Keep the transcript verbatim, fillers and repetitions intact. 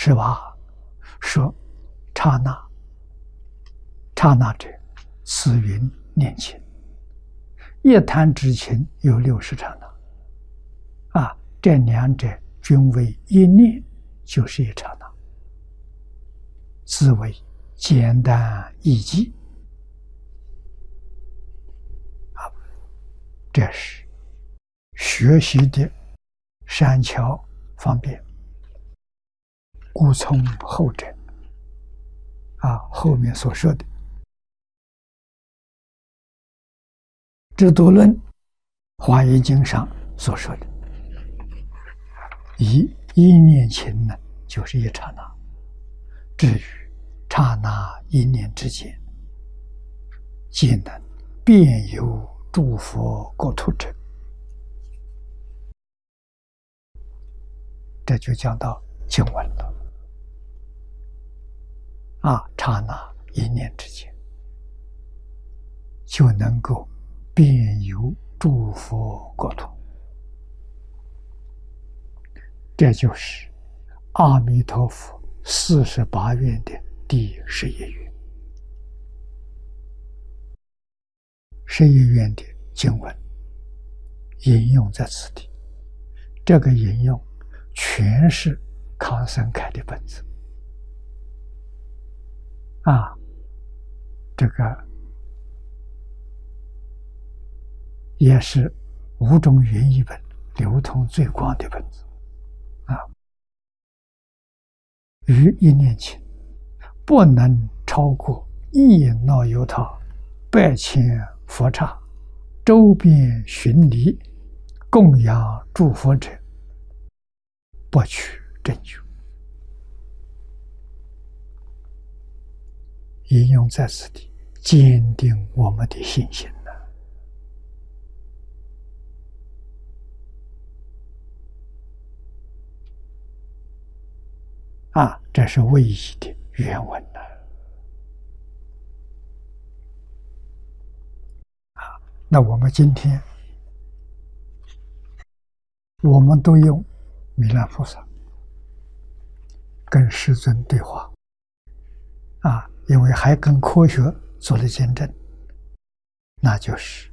十八说刹那，刹那者，此云念情。一弹指情有六十刹那，啊，这两者均为一念，就是一刹那，自为简单易记。啊，这是学习的善巧方便，故从后者。啊，后面所说的《智度论》《华严经》上所说的，以一念情呢，就是一刹那。至于刹那一念之间，皆能遍游诸佛国土者。这就讲到经文了。啊，刹那一念之间，就能够遍游诸佛国土。这就是阿弥陀佛四十八愿的第十一愿。十一愿的经文引用在此地，这个引用全是康僧开的本子。啊，这个也是五种原译本流通最广的本子。啊，于一念情，不能超过一耨由他百千佛刹，周边巡礼，供养诸佛者，不取正觉。引用在此地，坚定我们的信心呢。啊，这是唯一的原文呢。啊，那我们今天，我们都用弥勒菩萨跟世尊对话。啊，因为还跟科学做了见证，那就是